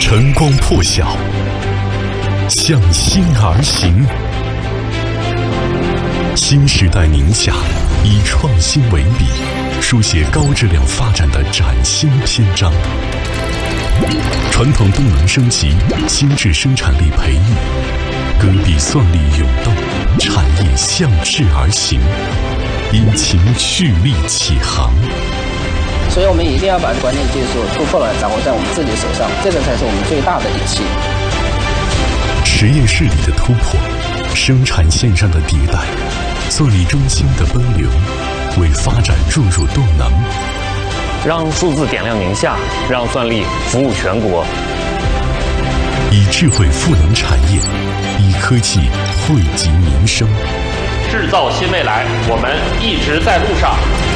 晨光破晓，向心而行。新时代宁夏以创新为笔，书写高质量发展的崭新篇章。传统动能升级，新质生产力培育，戈壁蒜粒涌动，产业向志而行，引擎蓄力起航。 所以我们一定要把关键技术突破了，掌握在我们自己手上，这个才是我们最大的武器。 实验室里的突破，生产线上的迭代，做力中心的奔流，为发展注入动能。 让数字点亮宁夏，让算力服务全国。 以智慧赋能产业，以科技惠及民生。 制造新未来，我们一直在路上。